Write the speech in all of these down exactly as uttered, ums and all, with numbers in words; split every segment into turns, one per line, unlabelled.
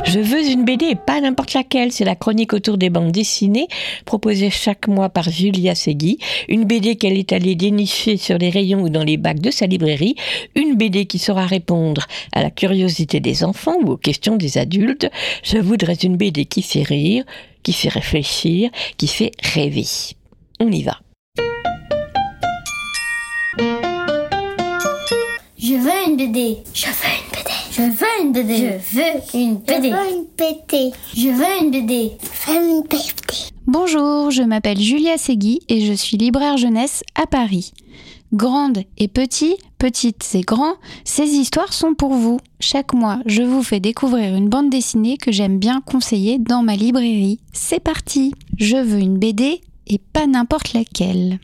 Je veux une B D et pas n'importe laquelle. C'est la chronique autour des bandes dessinées proposée chaque mois par Julia Segui. Une B D qu'elle est allée dénicher sur les rayons ou dans les bacs de sa librairie. Une B D qui saura répondre à la curiosité des enfants ou aux questions des adultes. Je voudrais une B D qui fait rire, qui fait réfléchir, qui fait rêver. On y va.
Je veux une B D. Je veux une B D. Je veux une B D. Je veux une B D. Je veux une B D. Je veux une B D. Je veux une B D.
Bonjour, je m'appelle Julia Segui et je suis libraire jeunesse à Paris. Grandes et petits, petites et grands, ces histoires sont pour vous. Chaque mois, je vous fais découvrir une bande dessinée que j'aime bien conseiller dans ma librairie. C'est parti! Je veux une B D et pas n'importe laquelle.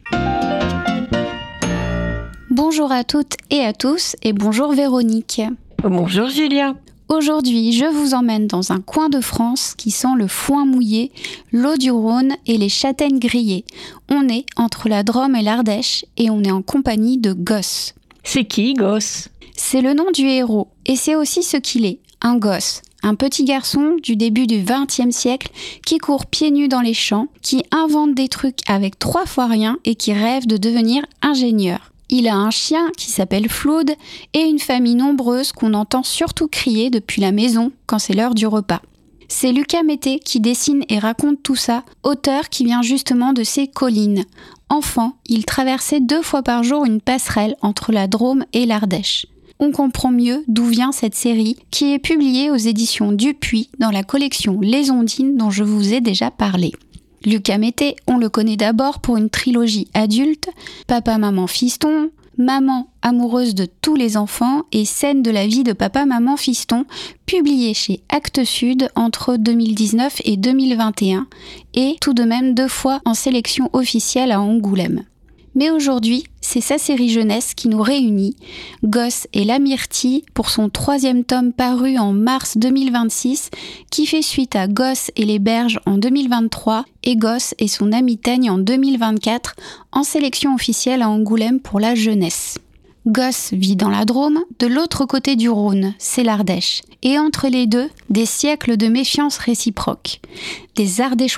Bonjour à toutes et à tous et bonjour Véronique.
Bonjour Julia.
Aujourd'hui, je vous emmène dans un coin de France qui sent le foin mouillé, l'eau du Rhône et les châtaignes grillées. On est entre la Drôme et l'Ardèche et on est en compagnie de Gosse.
C'est qui, Gosse ?
C'est le nom du héros et c'est aussi ce qu'il est, un gosse. Un petit garçon du début du vingtième siècle qui court pieds nus dans les champs, qui invente des trucs avec trois fois rien et qui rêve de devenir ingénieur. Il a un chien qui s'appelle Floud et une famille nombreuse qu'on entend surtout crier depuis la maison quand c'est l'heure du repas. C'est Lucas Mété qui dessine et raconte tout ça, auteur qui vient justement de ces collines. Enfant, il traversait deux fois par jour une passerelle entre la Drôme et l'Ardèche. On comprend mieux d'où vient cette série qui est publiée aux éditions Dupuis dans la collection Les Ondines dont je vous ai déjà parlé. Lucas Mété, on le connaît d'abord pour une trilogie adulte, Papa, Maman, Fiston, Maman, amoureuse de tous les enfants et Scènes de la vie de Papa, Maman, Fiston, publié chez Actes Sud entre deux mille dix-neuf et deux mille vingt et un, et tout de même deux fois en sélection officielle à Angoulême. Mais aujourd'hui, c'est sa série jeunesse qui nous réunit, Gosse et la Myrtille, pour son troisième tome paru en mars deux mille vingt-six, qui fait suite à Gosse et les Berges en deux mille vingt-trois et Gosse et son ami Teigne en deux mille vingt-quatre, en sélection officielle à Angoulême pour la jeunesse. Gosse vit dans la Drôme, de l'autre côté du Rhône, c'est l'Ardèche. Et entre les deux, des siècles de méfiance réciproque. Des Ardéchois